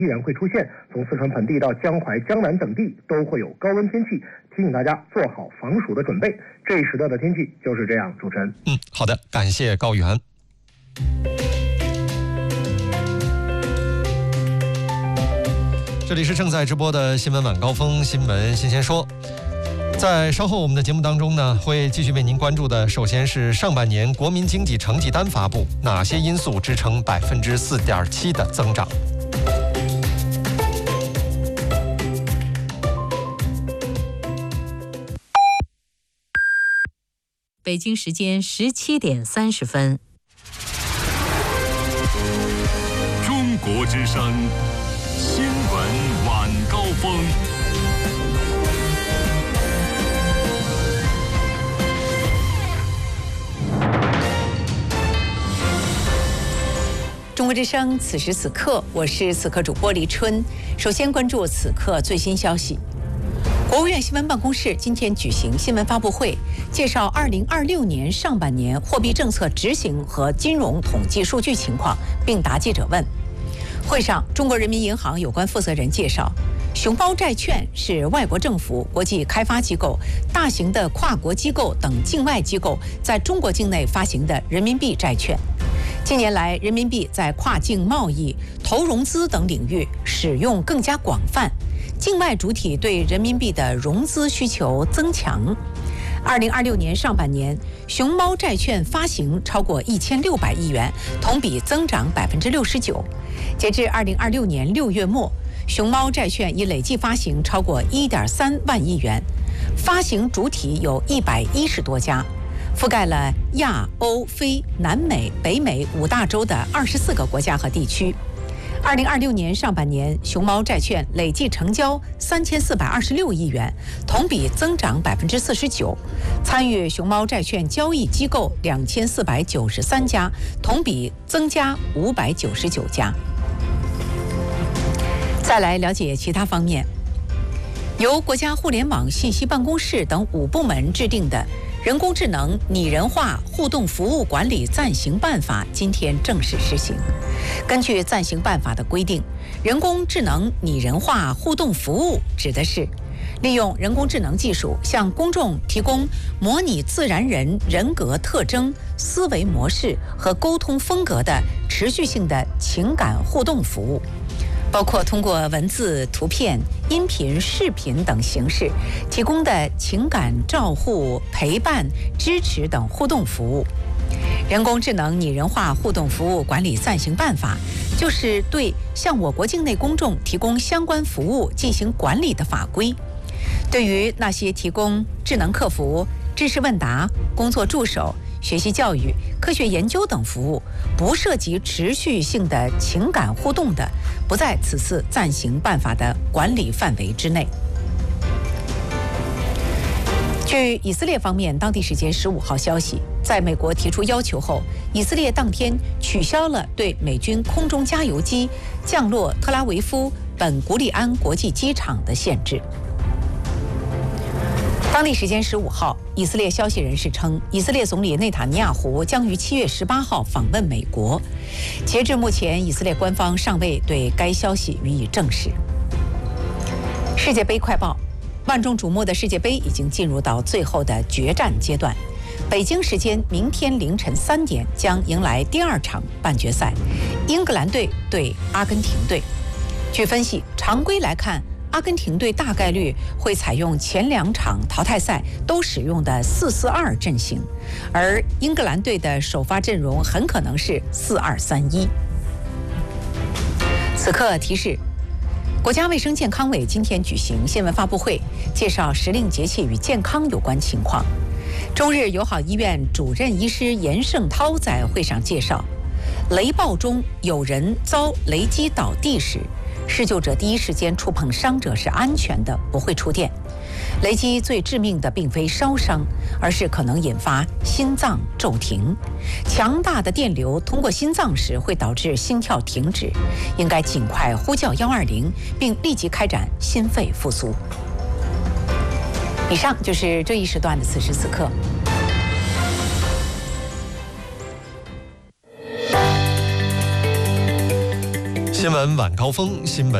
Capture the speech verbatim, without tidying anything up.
依然会出现，从四川盆地到江淮、江南等地都会有高温天气，提醒大家做好防暑的准备。这一时段的天气就是这样，主持人。 嗯，好的，感谢高原。这里是正在直播的新闻晚高峰新闻新鲜说。在稍后我们的节目当中呢，会继续为您关注的，首先是上半年国民经济成绩单发布，哪些因素支撑百分之四点七的增长？ 北京时间十七点三十分。 中国之声新闻晚高峰。 中国之声，此时此刻，我是此刻主播李春。首先关注此刻最新消息。国务院新闻办公室今天举行新闻发布会，介绍二零二六年上半年货币政策执行和金融统计数据情况，并答记者问。会上，中国人民银行有关负责人介绍，熊猫债券是外国政府、国际开发机构、大型的跨国机构等境外机构在中国境内发行的人民币债券。近年来，人民币在跨境贸易、投融资等领域使用更加广泛，境外主体对人民币的融资需求增强。二零二六年上半年，熊猫债券发行超过一千六百亿元，同比增长百分之六十九。截至二零二六年六月末，熊猫债券已累计发行超过一点三万亿元，发行主体有一百一十多家，覆盖了亚、欧、非、南美、北美五大洲的二十四个国家和地区。二零二六年上半年，熊猫债券累计成交三千四百二十六亿元，同比增长百分之四十九。参与熊猫债券交易机构两千四百九十三家，同比增加五百九十九家。再来了解其他方面，由国家互联网信息办公室等五部门制定的人工智能拟人化互动服务管理暂行办法今天正式施行。根据暂行办法的规定，人工智能拟人化互动服务指的是利用人工智能技术向公众提供模拟自然人人格特征、思维模式和沟通风格的持续性的情感互动服务，包括通过文字、图片、音频、视频等形式提供的情感照护、陪伴、支持等互动服务。人工智能拟人化互动服务管理暂行办法就是对向我国境内公众提供相关服务进行管理的法规。对于那些提供智能客服、知识问答、工作助手、学习教育、科学研究等服务，不涉及持续性的情感互动的，不在此次暂行办法的管理范围之内。据以色列方面当地时间十五号消息，在美国提出要求后，以色列当天取消了对美军空中加油机降落特拉维夫本古里安国际机场的限制。当地时间十五号，以色列消息人士称，以色列总理内塔尼亚胡将于七月十八号访问美国。截至目前，以色列官方尚未对该消息予以证实。世界杯快报：万众瞩目的世界杯已经进入到最后的决战阶段。北京时间明天凌晨三点将迎来第二场半决赛，英格兰队对阿根廷队。据分析，常规来看，阿根廷队大概率会采用前两场淘汰赛都使用的四四二阵型，而英格兰队的首发阵容很可能是四二三一。此刻提示，国家卫生健康委今天举行新闻发布会，介绍时令节气与健康有关情况。中日友好医院主任医师严胜涛在会上介绍，雷暴中有人遭雷击倒地时，施救者第一时间触碰伤者是安全的，不会触电。雷击最致命的并非烧伤，而是可能引发心脏骤停。强大的电流通过心脏时会导致心跳停止，应该尽快呼叫一二零，并立即开展心肺复苏。以上就是这一时段的此时此刻。 新闻晚高峰，新闻。